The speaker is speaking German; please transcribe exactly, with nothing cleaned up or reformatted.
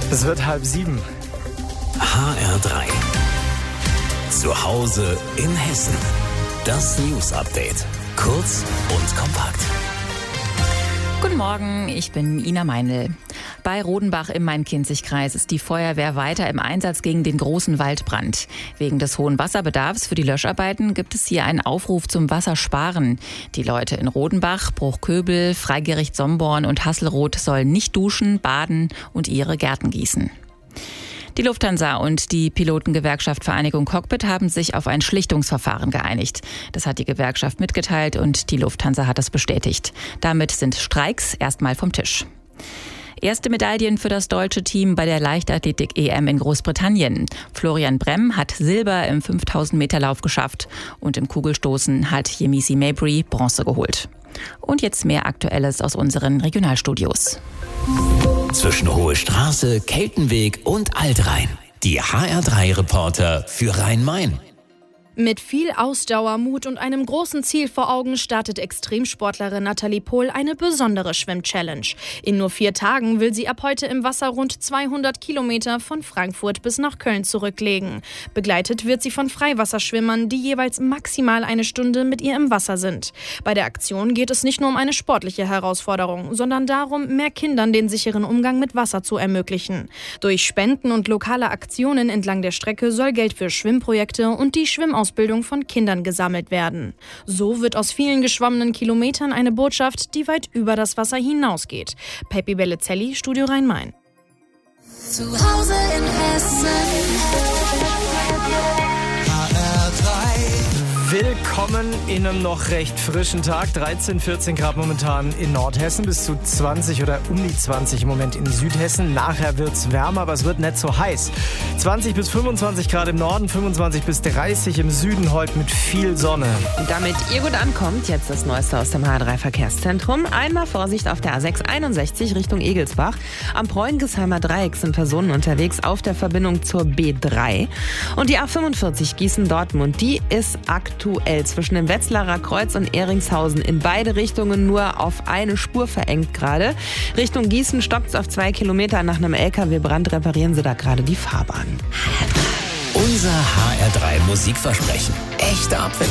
Es wird halb sieben. H R drei. Zu Hause in Hessen. Das News Update. Kurz und kompakt. Guten Morgen, ich bin Ina Meinl. Bei Rodenbach im Main-Kinzig-Kreis ist die Feuerwehr weiter im Einsatz gegen den großen Waldbrand. Wegen des hohen Wasserbedarfs für die Löscharbeiten gibt es hier einen Aufruf zum Wassersparen. Die Leute in Rodenbach, Bruchköbel, Freigericht Somborn und Hasselroth sollen nicht duschen, baden und ihre Gärten gießen. Die Lufthansa und die Pilotengewerkschaft Vereinigung Cockpit haben sich auf ein Schlichtungsverfahren geeinigt. Das hat die Gewerkschaft mitgeteilt und die Lufthansa hat das bestätigt. Damit sind Streiks erstmal vom Tisch. Erste Medaillen für das deutsche Team bei der Leichtathletik-E M in Großbritannien. Florian Bremm hat Silber im fünftausend Meter Lauf geschafft und im Kugelstoßen hat Yemisi Mabry Bronze geholt. Und jetzt mehr Aktuelles aus unseren Regionalstudios. Zwischen Hohe Straße, Keltenweg und Altrhein. Die H R drei Reporter für Rhein-Main. Mit viel Ausdauer, Mut und einem großen Ziel vor Augen startet Extremsportlerin Nathalie Pohl eine besondere Schwimm-Challenge. In nur vier Tagen will sie ab heute im Wasser rund zweihundert Kilometer von Frankfurt bis nach Köln zurücklegen. Begleitet wird sie von Freiwasserschwimmern, die jeweils maximal eine Stunde mit ihr im Wasser sind. Bei der Aktion geht es nicht nur um eine sportliche Herausforderung, sondern darum, mehr Kindern den sicheren Umgang mit Wasser zu ermöglichen. Durch Spenden und lokale Aktionen entlang der Strecke soll Geld für Schwimmprojekte und die Schwimmausbildung Ausbildung von Kindern gesammelt werden. So wird aus vielen geschwommenen Kilometern eine Botschaft, die weit über das Wasser hinausgeht. Peppi Bellizelli, Studio Rhein-Main. Zu Hause in Hessen. H R drei. Willkommen in einem noch recht frischen Tag. dreizehn, vierzehn Grad momentan in Nordhessen, bis zu zwanzig oder um die zwanzig im Moment in Südhessen. Nachher wird es wärmer, aber es wird nicht so heiß. zwanzig bis fünfundzwanzig Grad im Norden, fünfundzwanzig bis dreißig im Süden, heute mit viel Sonne. Und damit ihr gut ankommt, jetzt das Neueste aus dem H R drei Verkehrszentrum. Einmal Vorsicht auf der A sechs einundsechzig Richtung Egelsbach. Am Preuengesheimer Dreieck sind Personen unterwegs auf der Verbindung zur B drei. Und die A fünfundvierzig Gießen-Dortmund, die ist aktuell zwischen dem Wetzlarer Kreuz und Eringshausen in beide Richtungen nur auf eine Spur verengt gerade. Richtung Gießen stockt es auf zwei Kilometer. Nach einem L K W-Brand reparieren sie da gerade die Fahrbahn. Unser H R drei Musikversprechen. Echte Abwechslung.